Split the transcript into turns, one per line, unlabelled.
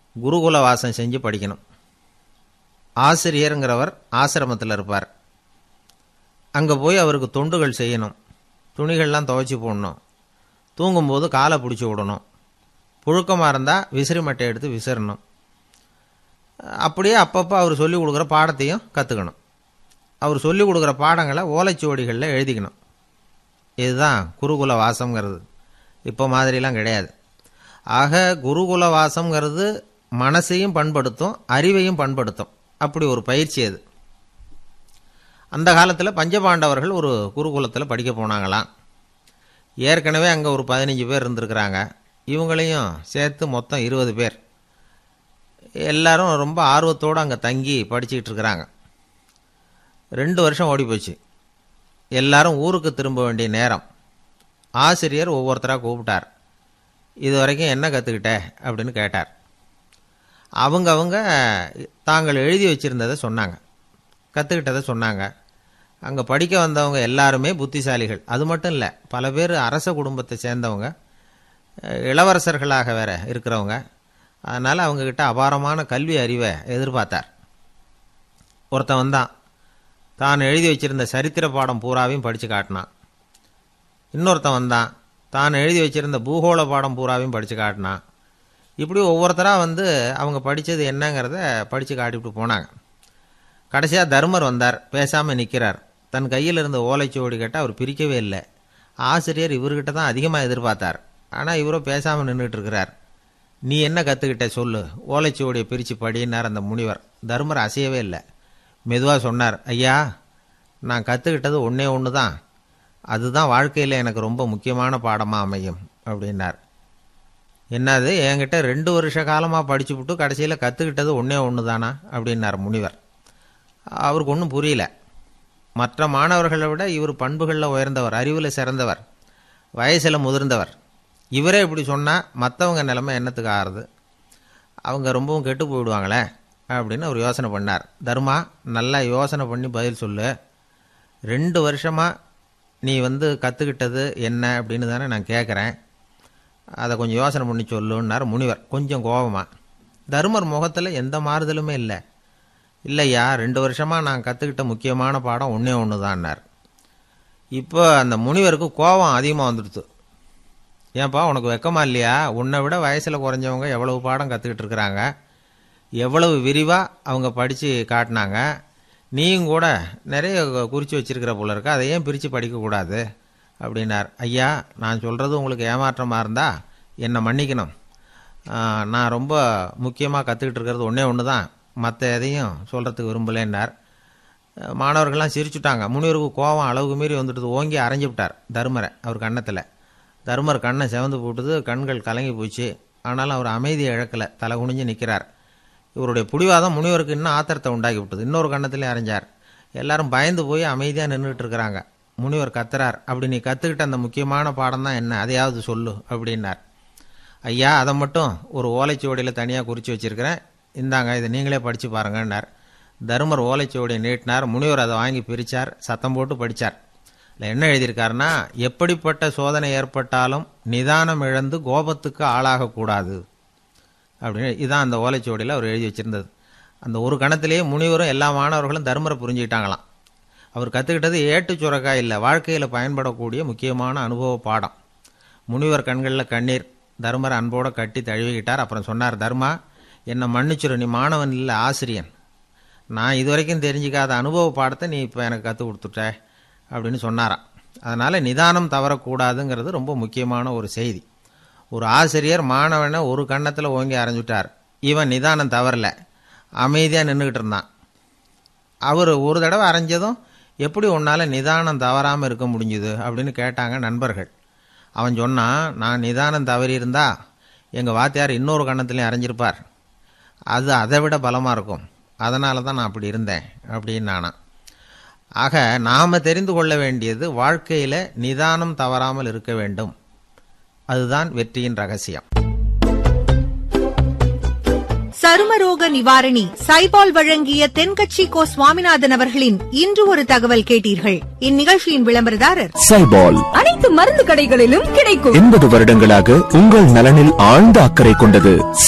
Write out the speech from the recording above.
குருகுல வாசம் செஞ்சு படிக்கணும். ஆசிரியருங்கிறவர் ஆசிரமத்தில் இருப்பார். அங்கே போய் அவருக்கு தொண்டுகள் செய்யணும். துணிகள்லாம் துவைச்சி போடணும். தூங்கும்போது காலை பிடிச்சி விடணும். புழுக்கமாக இருந்தால் விசிறி மட்டை எடுத்து விசிறணும். அப்படியே அப்பப்போ அவர் சொல்லிக் கொடுக்குற பாடத்தையும் கற்றுக்கணும். அவர் சொல்லிக் கொடுக்குற பாடங்களை ஓலைச்சுவடிகளில் எழுதிக்கணும். இதுதான் குருகுல வாசம்ங்கிறது. இப்போ மாதிரிலாம் கிடையாது. ஆக குருகுல வாசம்ங்கிறது மனசையும் பண்படுத்தும், அறிவையும் பண்படுத்தும். அப்படி ஒரு பயிற்சி அது. அந்த காலத்தில் பஞ்சபாண்டவர்கள் ஒரு குருகுலத்தில் படிக்க போனாங்களாம். ஏற்கனவே அங்கே ஒரு 15 பேர் இருந்திருக்கிறாங்க. இவங்களையும் சேர்த்து மொத்தம் 20 பேர். எல்லாரும் ரொம்ப ஆர்வத்தோடு அங்கே தங்கி படிச்சுக்கிட்டு இருக்கிறாங்க. 2 வருஷம் ஓடி போச்சு. எல்லாரும் ஊருக்கு திரும்ப வேண்டிய நேரம். ஆசிரியர் ஒவ்வொருத்தராக கூப்பிட்டார். இது வரைக்கும் என்ன கற்றுக்கிட்ட அப்படின்னு கேட்டார். அவங்க தாங்கள் எழுதி வச்சுருந்ததை சொன்னாங்க, கற்றுக்கிட்டதை சொன்னாங்க. அங்கே படிக்க வந்தவங்க எல்லாருமே புத்திசாலிகள். அது மட்டும் இல்லை, பல பேர் அரச குடும்பத்தை சேர்ந்தவங்க, இளவரசர்களாக வேற இருக்கிறவங்க. அதனால் அவங்கக்கிட்ட அபாரமான கல்வி அறிவை எதிர்பார்த்தார். ஒருத்தன் வந்தான். தான் எழுதி வச்சிருந்த சரித்திர பாடம் பூராவையும் படித்து காட்டினான். இன்னொருத்தன் வந்தான். தான் எழுதி வச்சிருந்த பூகோள பாடம் பூராவையும் படித்து காட்டினான். இப்படி ஒவ்வொருத்தராக வந்து அவங்க படித்தது என்னங்கிறத படித்து காட்டிவிட்டு போனாங்க. கடைசியாக தர்மர் வந்தார். பேசாமல் நிற்கிறார். தன் கையில் இருந்த ஓலைச்சுவடி கேட்டால் அவர் பிரிக்கவே இல்லை. ஆசிரியர் இவர்கிட்ட தான் அதிகமாக எதிர்பார்த்தார். ஆனால் இவரோ பேசாமல் நின்றுட்டு இருக்கிறார். நீ என்ன கற்றுக்கிட்ட சொல்லு, ஓலைச்சுவடியை பிரித்து படினார் அந்த முனிவர். தர்மர் அசையவே இல்லை. மெதுவாக சொன்னார், ஐயா, நான் கற்றுக்கிட்டது ஒன்றே ஒன்று தான். அதுதான் வாழ்க்கையில் எனக்கு ரொம்ப முக்கியமான பாடமாக அமையும் அப்படின்னார். என்னது, என்கிட்ட 2 வருஷ காலமாக படிச்சுவிட்டு கடைசியில் கற்றுக்கிட்டது ஒன்றே ஒன்று தானா அப்படின்னார் முனிவர். அவருக்கு ஒன்றும் புரியல. மற்ற மாணவர்களை விட இவர் பண்புகளில் உயர்ந்தவர், அறிவில் சிறந்தவர், வயசில் முதிர்ந்தவர். இவரே இப்படி சொன்னால் மற்றவங்க நிலைமை என்னத்துக்கு ஆறுது? அவங்க ரொம்பவும் கெட்டு போயிடுவாங்களே அப்படின்னு அவர் யோசனை பண்ணார். தர்மா, நல்லா யோசனை பண்ணி பதில் சொல்லு. 2 வருஷமாக நீ வந்து கற்றுக்கிட்டது என்ன அப்படின்னு தானே நான் கேட்குறேன். அதை கொஞ்சம் யோசனை பண்ணி சொல்லுன்னார் முனிவர் கொஞ்சம் கோபமாக. தர்மர் முகத்தில் எந்த மாறுதலுமே இல்லை. இல்லையா, 2 வருஷமாக நான் கற்றுக்கிட்ட முக்கியமான பாடம் ஒன்றே ஒன்று தான்னார். இப்போ அந்த முனிவருக்கு கோபம் அதிகமாக வந்துடுது. ஏன்பா, உனக்கு வெக்கமா இல்லையா? உன்னை விட வயசில் குறைஞ்சவங்க எவ்வளவு பாடம் கற்றுக்கிட்டு இருக்கிறாங்க, எவ்வளவு விரிவாக அவங்க படித்து காட்டினாங்க. நீயும் கூட நிறைய குறித்து வச்சிருக்கிற போல இருக்க, அதை ஏன் பிரித்து படிக்கக்கூடாது அப்படின்னார். ஐயா, நான் சொல்கிறது உங்களுக்கு ஏமாற்றமாக இருந்தால் என்னை மன்னிக்கணும். நான் ரொம்ப முக்கியமாக கற்றுக்கிட்டு இருக்கிறது ஒன்றே ஒன்று தான், மற்ற எதையும் சொல்கிறதுக்கு விரும்பலேன்னார். மாணவர்கள்லாம் சிரிச்சுட்டாங்க. முனிவருக்கு கோபம் அளவுக்கு மீறி வந்துட்டு ஓங்கி அரைஞ்சி விட்டார் தர்மரை அவர் கன்னத்தில். தர்மர் கண்ணை செவந்து போட்டுது, கண்கள் கலங்கி போச்சு. ஆனாலும் அவர் அமைதியை இழக்கலை, தலை குனிஞ்சு நிற்கிறார். இவருடைய புடிவாதம் முனிவருக்கு இன்னும் ஆத்திரத்தை உண்டாக்கி விட்டது. இன்னொரு கண்ணத்திலே அரைஞ்சார். எல்லாரும் பயந்து போய் அமைதியாக நின்றுட்டு இருக்கிறாங்க. முனிவர் கத்துறார், அப்படி நீ கற்றுக்கிட்ட அந்த முக்கியமான பாடம் தான் என்ன, அதையாவது சொல்லு அப்படின்னார். ஐயா, அதை மட்டும் ஒரு ஓலைச்சுவடியில் தனியாக குறித்து வச்சிருக்கிறேன், இந்தாங்க, இதை நீங்களே படித்து பாருங்கன்னார். தர்மர் ஓலைச்சுவடியை நீட்டினார். முனிவர் அதை வாங்கி பிரித்தார், சத்தம் போட்டு படித்தார். இல்லை, என்ன எழுதியிருக்காருன்னா, எப்படிப்பட்ட சோதனை ஏற்பட்டாலும் நிதானம் இழந்து கோபத்துக்கு ஆளாகக்கூடாது அப்படின்னு. இதுதான் அந்த ஓலைச்சுவடியில் அவர் எழுதி வச்சிருந்தது. அந்த ஒரு கணத்திலேயே முனிவரும் எல்லா மாணவர்களும் தர்மரை புரிஞ்சுக்கிட்டாங்களாம். அவர் கற்றுக்கிட்டது ஏட்டு சுரக்காய் இல்லை, வாழ்க்கையில் பயன்படக்கூடிய முக்கியமான அனுபவ பாடம். முனிவர் கண்களில் கண்ணீர். தர்மரை அன்போடு கட்டி தழுவிக்கிட்டார். அப்புறம் சொன்னார், தர்மா, என்னை மன்னிச்சிரு, நீ மாணவன் இல்லை, ஆசிரியன். நான் இதுவரைக்கும் தெரிஞ்சிக்காத அனுபவ பாடத்தை நீ இப்போ எனக்கு கற்றுக் கொடுத்துட்ட அப்படின்னு சொன்னாராம். அதனால் நிதானம் தவறக்கூடாதுங்கிறது ரொம்ப முக்கியமான ஒரு செய்தி. ஒரு ஆசிரியர் மாணவனை ஒரு கன்னத்தில் ஓங்கி அரைஞ்சுட்டார். இவன் நிதானம் தவறல, அமைதியாக நின்றுக்கிட்டு இருந்தான். அவர் ஒரு தடவை அரைஞ்சதும் எப்படி உன்னால் நிதானம் தவறாமல் இருக்க முடிஞ்சுது அப்படின்னு கேட்டாங்க நண்பர்கள். அவன் சொன்னான், நான் நிதானம் தவறி இருந்தா எங்கள் வாத்தியார் இன்னொரு கன்னத்துலையும் அரைஞ்சிருப்பார், அது அதை விட பலமாக இருக்கும், அதனால தான் நான் அப்படி இருந்தேன் அப்படின்னு நானா. ஆக நாம் தெரிந்து கொள்ள வேண்டியது, வாழ்க்கையில் நிதானம் தவறாமல் இருக்க வேண்டும். அதுதான் வெற்றியின் ரகசியம்.
சருமரோக நிவாரணி சைபால் வழங்கிய தென்கட்சி கோ சுவாமிநாதன் அவர்களின் இன்று ஒரு தகவல் கேட்டீர்கள். இந்நிகழ்ச்சியின் விளம்பரதாரர்
சைபால்.
அனைத்து மருந்து கடைகளிலும் கிடைக்கும்.
80 வருடங்களாக உங்கள் நலனில் ஆழ்ந்த அக்கறை கொண்டது